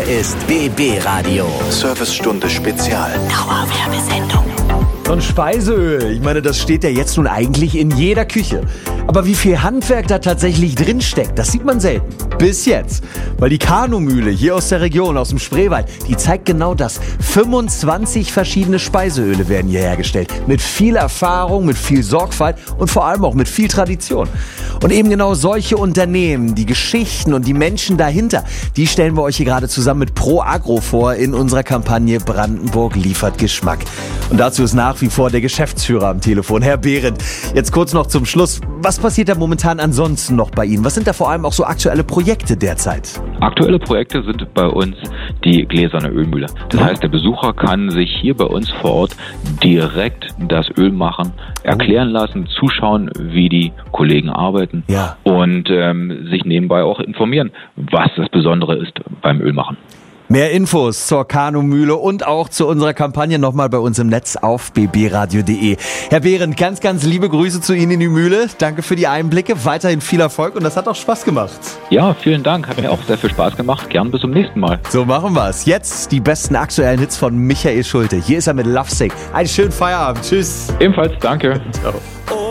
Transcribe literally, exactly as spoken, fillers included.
ist B B Radio. Servicestunde Spezial. Dauerwerbesendung. So ein Speiseöl, ich meine, das steht ja jetzt nun eigentlich in jeder Küche. Aber wie viel Handwerk da tatsächlich drinsteckt, das sieht man selten. Bis jetzt. Weil die Kanu-Mühle hier aus der Region, aus dem Spreewald, die zeigt genau das. fünfundzwanzig verschiedene Speiseöle werden hier hergestellt. Mit viel Erfahrung, mit viel Sorgfalt und vor allem auch mit viel Tradition. Und eben genau solche Unternehmen, die Geschichten und die Menschen dahinter, die stellen wir euch hier gerade zusammen mit Pro Agro vor in unserer Kampagne Brandenburg liefert Geschmack. Und dazu ist nach wie vor der Geschäftsführer am Telefon, Herr Behrendt. Jetzt kurz noch zum Schluss. Was passiert da momentan ansonsten noch bei Ihnen? Was sind da vor allem auch so aktuelle Projekte derzeit? Aktuelle Projekte sind bei uns die gläserne Ölmühle. Das heißt, der Besucher kann sich hier bei uns vor Ort direkt das Öl machen, erklären lassen, zuschauen, wie die Kollegen arbeiten Ja. und ähm, sich nebenbei auch informieren, was das Besondere ist beim Ölmachen. Mehr Infos zur Kanu-Mühle und auch zu unserer Kampagne nochmal bei uns im Netz auf b b radio punkt d e. Herr Behrendt, ganz, ganz liebe Grüße zu Ihnen in die Mühle. Danke für die Einblicke, weiterhin viel Erfolg und das hat auch Spaß gemacht. Ja, vielen Dank, hat mir auch sehr viel Spaß gemacht. Gern bis zum nächsten Mal. So machen wir's. Jetzt die besten aktuellen Hits von Michael Schulte. Hier ist er mit Lovesick. Einen schönen Feierabend. Tschüss. Ebenfalls, danke. Ciao.